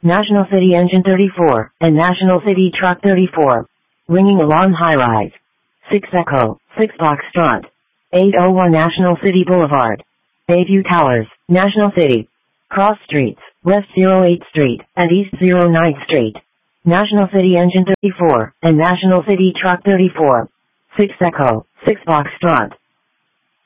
National City Engine 34, and National City Truck 34. Ringing alarm high-rise. 6 Echo, 6 Foxtrot. 801 National City Boulevard. Bayview Towers, National City. Cross Streets, West 08th Street, and East 09th Street. National City Engine 34, and National City Truck 34. 6 Echo, 6 Foxtrot.